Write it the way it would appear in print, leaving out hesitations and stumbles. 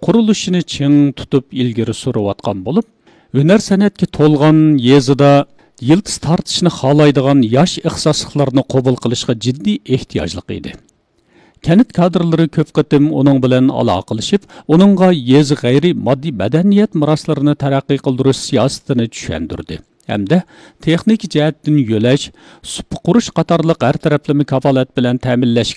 qurilishini ching tutib ilgari surayotgan bo'lib, hunar san'atga to'lgan yezida yildiz tortishni xohlaydigan yosh ixtisosliklarni qabul qilishga jiddiy ehtiyojliq edi. Kent kadrlari ko'p qatim uning bilan aloqalashib, uningga yezi g'ayri moddiy madaniyat meroslarini taraqqiy qildirish siyosatini tushundirdi. Hamda texnik jihatdan yo'lash, supa qurish qatorliq har taraflama kafolat bilan ta'minlash